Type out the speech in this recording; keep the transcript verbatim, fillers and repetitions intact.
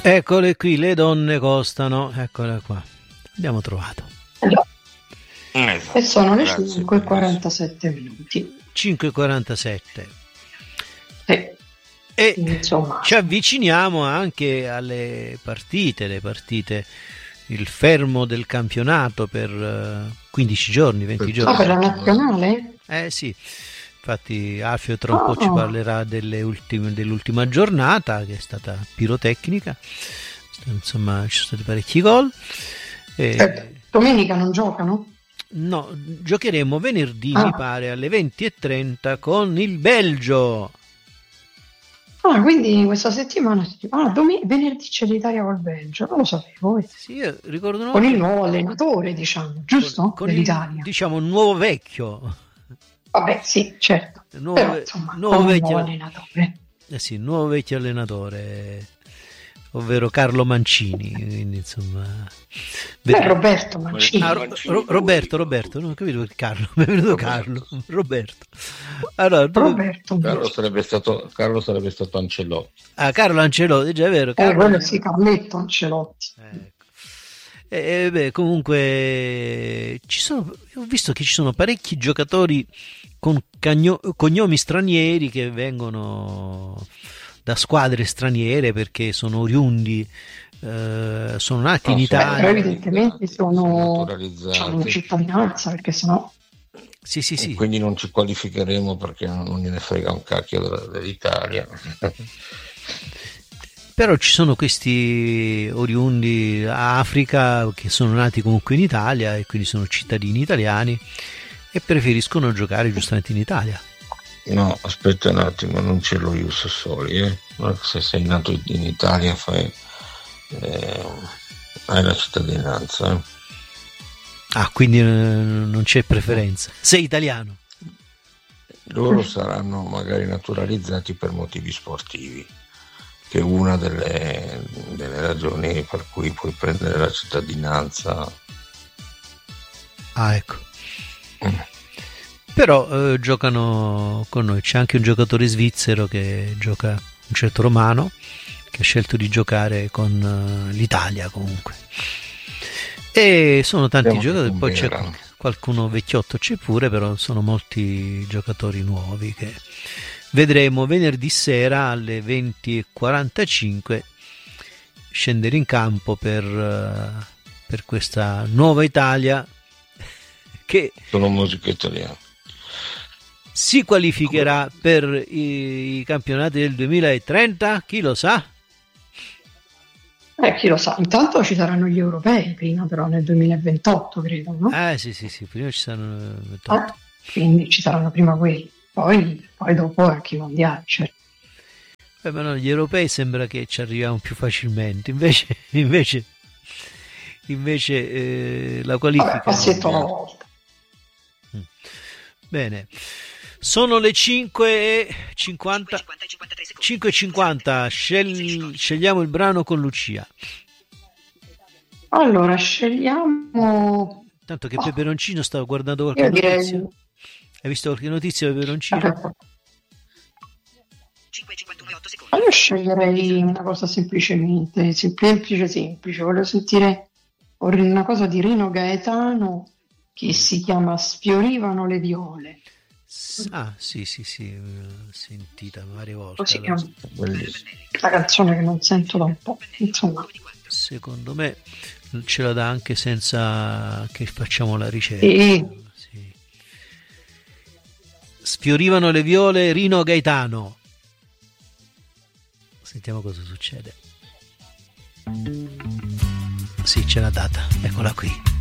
Eccole qui, le donne costano, eccole qua, abbiamo trovato. Esatto. E sono le cinque e quarantasette minuti. cinque e quarantasette. Sì. E insomma, ci avviciniamo anche alle partite, le partite, il fermo del campionato per quindici giorni, venti giorni. Ah, per la nazionale? Eh sì, infatti Alfio tra un oh. po' ci parlerà delle ultime, dell'ultima giornata, che è stata pirotecnica, insomma ci sono stati parecchi gol. E... Eh, domenica non giocano? No, giocheremo venerdì, ah. mi pare, alle venti e trenta con il Belgio. Ah, quindi questa settimana, ah, dom- venerdì c'è l'Italia col Belgio, non lo sapevo. Sì, io ricordo una con volta... il nuovo allenatore, diciamo, giusto? Con, con dell'Italia. Il, diciamo, un nuovo vecchio. Vabbè, sì, certo. Nuovo, Però, insomma, nuovo con vecchio un nuovo allenatore. Eh sì, nuovo vecchio allenatore, ovvero Carlo Mancini, quindi insomma... Beh, Roberto Mancini. Ah, Ro- Ro- Roberto, Roberto, non ho capito perché Carlo, mi è venuto Roberto. Carlo, Roberto. Allora, tu... Roberto. Carlo sarebbe stato, Carlo sarebbe stato Ancelotti. Ah, Carlo Ancelotti, già è vero. Carlo... Eh, quello sì, Carletto Ancelotti. Ecco. E, beh, comunque ci sono, ho visto che ci sono parecchi giocatori con cagno- cognomi stranieri che vengono da squadre straniere perché sono oriundi, eh, sono nati no, in Italia. Però evidentemente sono, hanno una cittadinanza, perché sennò... Sì, sì, sì. Quindi non ci qualificheremo perché non gliene frega un cacchio dell'Italia. Però ci sono questi oriundi Africa che sono nati comunque in Italia e quindi sono cittadini italiani e preferiscono giocare giustamente in Italia. No, aspetta un attimo, non c'è lo ius soli, eh? Se sei nato in Italia fai, eh, hai la cittadinanza. Eh? Ah, quindi eh, non c'è preferenza. Sei italiano. Loro saranno magari naturalizzati per motivi sportivi, che è una delle, delle ragioni per cui puoi prendere la cittadinanza. Ah, ecco. Mm. Però eh, giocano con noi. C'è anche un giocatore svizzero che gioca, un certo Romano, che ha scelto di giocare con uh, l'Italia comunque. E sono tanti Siamo giocatori, poi c'è qualche, qualcuno vecchiotto, c'è pure, però sono molti giocatori nuovi che vedremo venerdì sera alle venti e quarantacinque scendere in campo per, uh, per questa nuova Italia che sono musica italiana. Si qualificherà per i, i campionati del duemilatrenta? Chi lo sa? Eh, chi lo sa. Intanto ci saranno gli europei prima, però nel duemilaventotto, credo, no? Eh sì, sì, sì, prima ci saranno ventotto. Ah, quindi ci saranno prima quelli, poi, poi dopo anche i mondiali, certo. Beh, ma no, gli europei sembra che ci arriviamo più facilmente, invece invece, invece eh, la qualifica... Vabbè, passetto alla volta. Bene. Sono le cinque e cinquanta, cinque e cinquanta, Scel- scegliamo il brano con Lucia. Allora, scegliamo... Tanto che Peperoncino stava guardando qualche direi... notizia. Hai visto qualche notizia, Peperoncino? Ma io sceglierei una cosa semplicemente, semplice, semplice. Voglio sentire una cosa di Rino Gaetano che si chiama Sfiorivano le viole. Ah, sì, sì, sì, sentita varie volte. Così è una canzone che non sento da un po', insomma. Secondo me ce la dà anche senza che facciamo la ricerca. Sì. Sì. Sfiorivano le viole, Rino Gaetano. Sentiamo cosa succede. Sì, c'è la data, eccola qui.